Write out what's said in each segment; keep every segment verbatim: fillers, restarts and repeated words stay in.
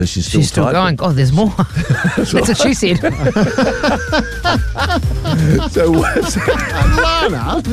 She's still, She's still tight. going. Oh, there's more. That's what she said. So what's Lana?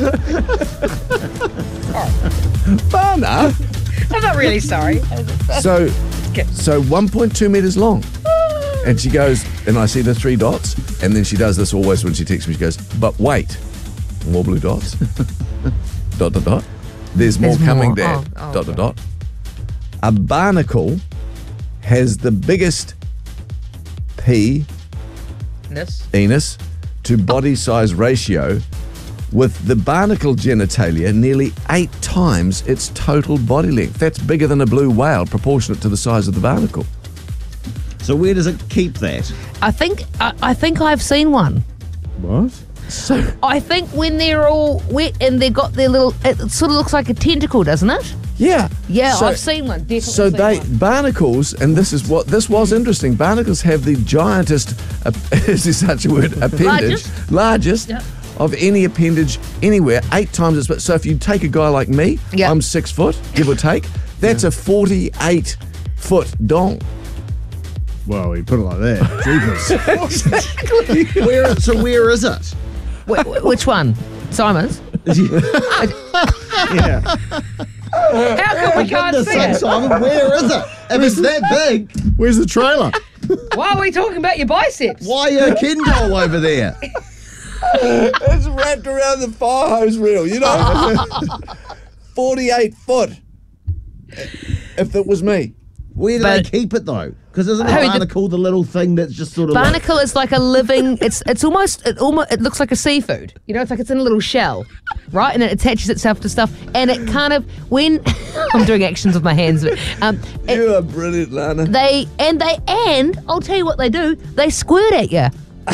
Lana? I'm not really sorry. So, so one point two metres long. And she goes, and I see the three dots, and then she does this always when she texts me. She goes, but wait, more blue dots. dot, dot, dot. There's more There's coming more. there. Oh, oh, dot, dot, dot. A barnacle has the biggest P, This. penis, to body size ratio, with the barnacle genitalia nearly eight times its total body length. That's bigger than a blue whale, proportionate to the size of the barnacle. So where does it keep that? I think I, I think I've seen one. What? So I think when they're all wet and they've got their little, it sort of looks like a tentacle, doesn't it? yeah, Yeah, So- I've seen one. Definitely So seen they one. barnacles, and this is what this was interesting. Barnacles have the giantest, uh, is there such a word? Appendage, Largest. largest Yep. of any appendage anywhere. Eight times as much. So if you take a guy like me, Yep. I'm six foot, give or take. That's a forty-eight foot dong. Well, you put it like that. Jeepers. Where? So where is it? Wh- wh- which one? Simon's? Yeah. How come we can't The see son, it? Simon, where is it? If it's that big, Where's the trailer? Why are we talking about your biceps? why a Ken doll over there? It's wrapped around the fire hose reel, you know? forty-eight foot. If it was me. Where do But- they keep it though? Because isn't a Harry, the- barnacle the little thing that's just sort of like, Barnacle is like a living. It's it's almost it almost it looks like a seafood. You know, it's like it's in a little shell, right? And it attaches itself to stuff, and it kind of when I'm doing actions with my hands, but um, it, You are brilliant, Lana. they and they and I'll tell you what they do. They squirt at you.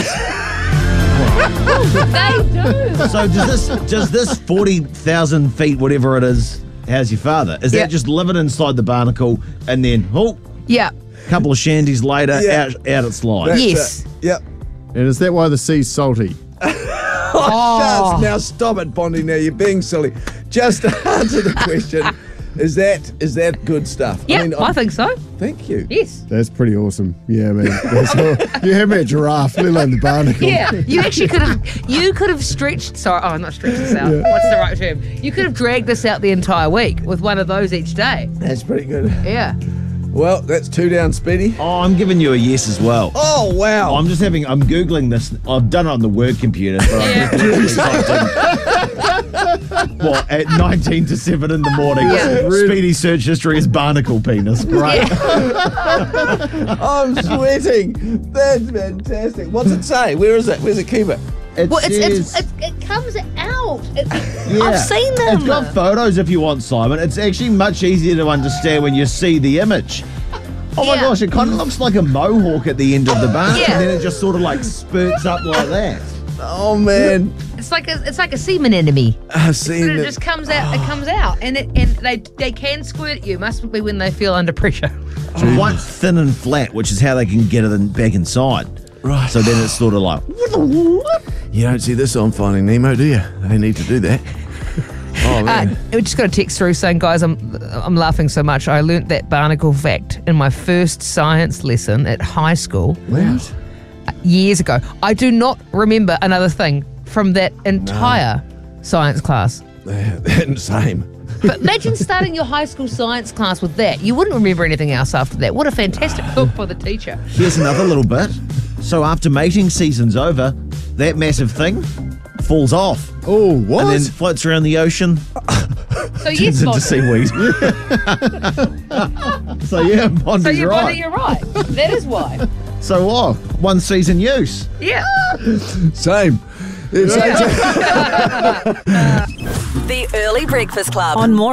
They do. So does this does this forty thousand feet, whatever it is, how's your father? Is Yeah. that just living inside the barnacle and then oh, Yeah. a couple of shandies later, Yeah. out out it slides? That's Yes. it. Yep. And is that why the sea's salty? Oh. Just, now stop it, Bondi. Now you're being silly. Just to answer the question. Is that is that good stuff? Yeah, I, I mean, I'm- think so. Thank you. Yes. That's pretty awesome. Yeah, man. That's all. You had me a giraffe, let alone the barnacle. Yeah, you actually could have. You could have stretched. Sorry, oh, not stretched this out. What's the right term? You could have dragged this out the entire week with one of those each day. That's pretty good. Yeah. Well, that's two down, Speedy. Oh, I'm giving you a yes as well. Oh wow! I'm just having, I'm Googling this. I've done it on the word computer, but Yeah. I've just typed in, what, at nineteen to seven in the morning. Yeah. Speedy search history is barnacle penis. Great. I'm sweating. That's fantastic. What's it say? Where is it? Where's it keep it? It Well, it's, it's, says- it's, it comes out. It, Yeah. I've seen them. It's got photos if you want, Simon. It's actually much easier to understand when you see the image. Oh my Yeah. gosh, it kind of looks like a mohawk at the end of the barn, Yeah. and then it just sort of like spurts up like that. Oh man, It's like a it's like a semen enemy. I've seen But it it. just comes out. It comes out, and it and they they can squirt at you. Must be when they feel under pressure. It's quite thin and flat, which is how they can get it in, back inside. Right. So then it's sort of like, You don't see this on Finding Nemo, do you? They need to do that. Oh Uh, man. we just got a text through saying, guys, I'm I'm laughing so much. I learnt that barnacle fact in my first science lesson at high school What? years ago. I do not remember another thing from that entire science class. Same. But imagine starting your high school science class with that. You wouldn't remember anything else after that. What a fantastic hook for the teacher. here's another little bit. So after mating season's over, that massive thing falls off Oh, what? and then floats around the ocean, So yes, turns into Bonnie. seaweed. so yeah, Bondi's So you're right. Bonnie, you're right. That is why. So what? One season use. Yeah. Same. It's Yeah. The Early Breakfast Club. On More